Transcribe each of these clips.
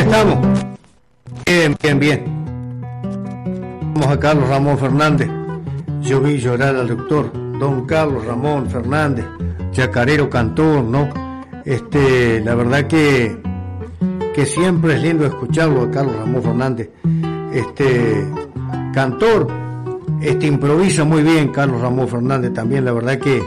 estamos. Bien. Vamos a Carlos Ramón Fernández. Yo vi llorar al doctor don Carlos Ramón Fernández, chacarero cantor, ¿no? La verdad que siempre es lindo escucharlo a Carlos Ramón Fernández. Cantor, improvisa muy bien Carlos Ramón Fernández también, la verdad que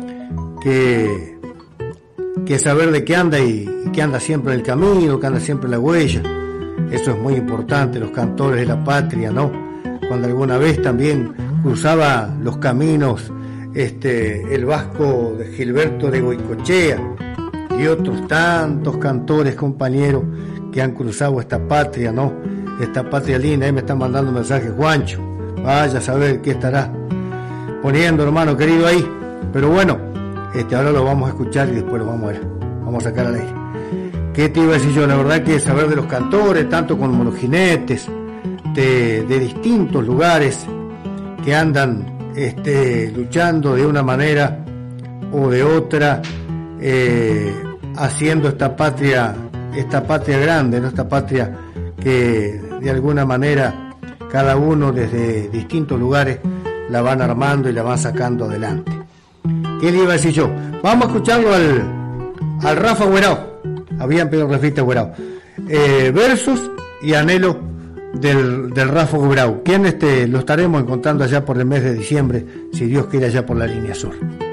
saber de qué anda y que anda siempre en el camino, que anda siempre en la huella. Eso es muy importante, los cantores de la patria, ¿no? Cuando alguna vez también cruzaba los caminos el vasco de Gilberto de Goicoechea y otros tantos cantores, compañeros, que han cruzado esta patria, ¿no? Esta patria linda. Ahí me están mandando mensajes, Juancho, vaya a saber qué estará poniendo, hermano querido, ahí. Pero bueno, ahora lo vamos a escuchar y después lo vamos a sacar al aire. ¿Qué te iba a decir yo? La verdad que saber de los cantores, tanto como los jinetes de distintos lugares que andan luchando de una manera o de otra, haciendo esta patria grande, ¿no? Esta patria que de alguna manera cada uno desde distintos lugares la van armando y la van sacando adelante. ¿Qué le iba a decir yo? Vamos a escucharlo al Rafa Guerao. Habían pedido refrita Guerao. Versos y anhelo del Rafa Guerao. ¿Quién lo estaremos encontrando allá por el mes de diciembre, si Dios quiere, allá por la línea sur?